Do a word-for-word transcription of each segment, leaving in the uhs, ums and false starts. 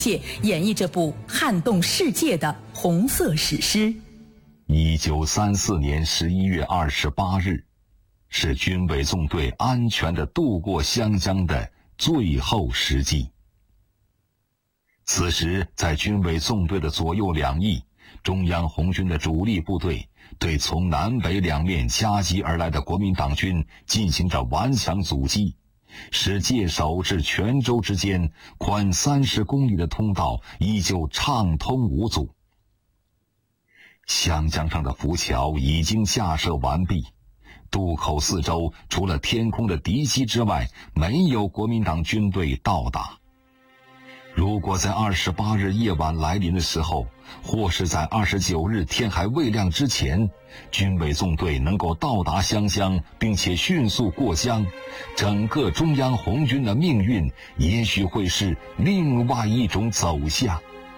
界演绎这部撼动世界的红色史诗。 一九三四年十一月二十八日，是军委纵队安全地渡过湘江的最后时机。此时，在军委纵队的左右两翼，中央红军的主力部队对从南北两面夹击而来的国民党军进行着顽强阻击，使界首至泉州之间宽三十公里的通道依旧畅通无阻。湘江上的浮桥已经架设完毕，渡口四周除了天空的敌机之外，没有国民党军队到达。如果在二十八日夜晚来临的时候，或是在二十九日天还未亮之前，军委纵队能够到达湘江，并且迅速过江，整个中央红军的命运也许会是另外一种走向。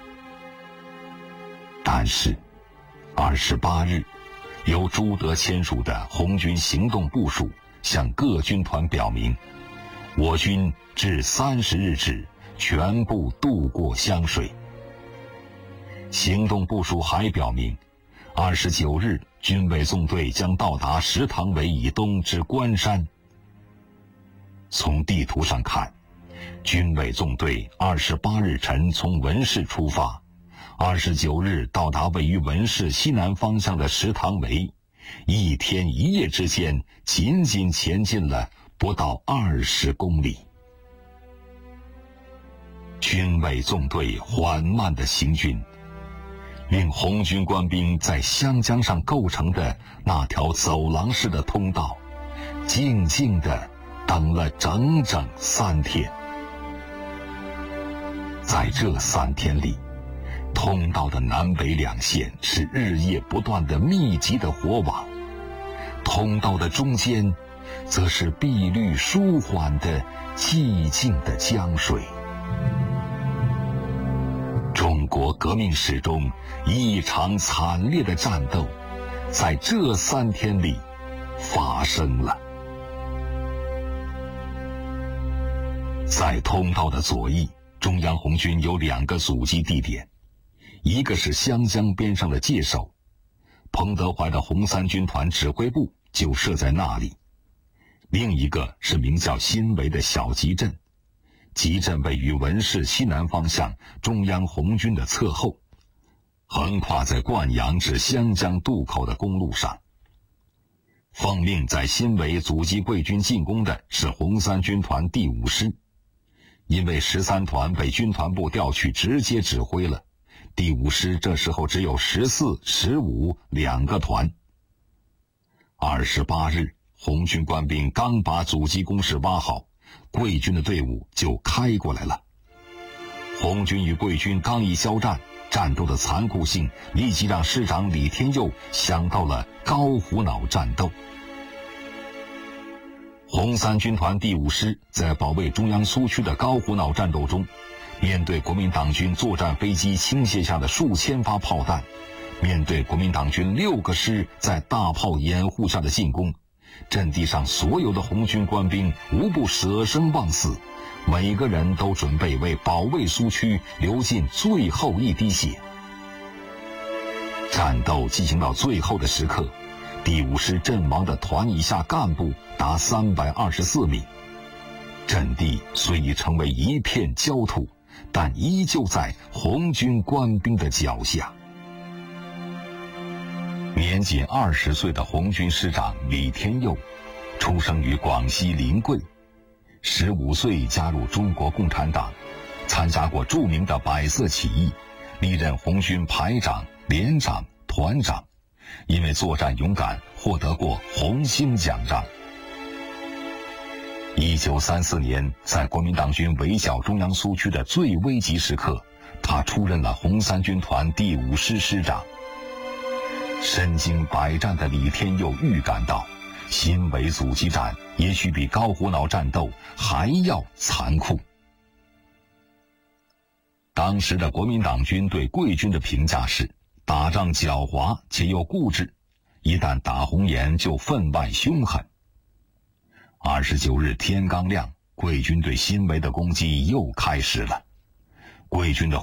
但是二十八日，由朱德签署的红军行动部署向各军团表明，我军至三十日止全部渡过湘水。行动部署还表明，二十九日军委纵队将到达石塘围以东之关山。从地图上看，军委纵队二十八日晨从文市出发，二十九日到达位于文市西南方向的石塘围，一天一夜之间仅仅前进了不到二十公里。军委纵队缓慢的行军，令红军官兵在湘江上构成的那条走廊式的通道，静静地等了整整三天。在这三天里，通道的南北两线是日夜不断的密集的火网，通道的中间，则是碧绿舒缓的寂静的江水。中国革命史中一场惨烈的战斗，在这三天里发生了。在通道的左翼，中央红军有两个阻击地点，一个是湘江边上的界首，彭德怀的红三军团指挥部就设在那里；另一个是名叫新围的小集镇，集镇位于文市西南方向中央红军的侧后，横跨在灌阳至湘江渡口的公路上。奉命在新围阻击桂军进攻的是红三军团第五师，因为十三团被军团部调去直接指挥了，第五师这时候只有十四、十五两个团。二十八日，红军官兵刚把阻击工事挖好，桂军的队伍就开过来了。红军与桂军刚一交战，战斗的残酷性立即让师长李天佑想到了高虎脑战斗。红三军团第五师在保卫中央苏区的高虎脑战斗中，面对国民党军作战飞机倾泻下的数千发炮弹，面对国民党军六个师在大炮掩护下的进攻，阵地上所有的红军官兵无不舍生忘死，每个人都准备为保卫苏区流尽最后一滴血。战斗进行到最后的时刻，第五师阵亡的团以下干部达三百二十四名，阵地虽已成为一片焦土，但依旧在红军官兵的脚下。年仅二十岁的红军师长李天佑，出生于广西临桂，十五岁加入中国共产党，参加过著名的百色起义，历任红军排长、连长、团长，因为作战勇敢，获得过红星奖章。一九三四年，在国民党军围剿中央苏区的最危急时刻，他出任了红三军团第五师师长。身经百战的李天佑预感到，新围阻击战也许比高虎脑战斗还要残酷。当时的国民党军对桂军的评价是，打仗狡猾且又固执，一旦打红眼就分外凶狠。二十九日天刚亮，桂军对新围的攻击又开始了。 贵军的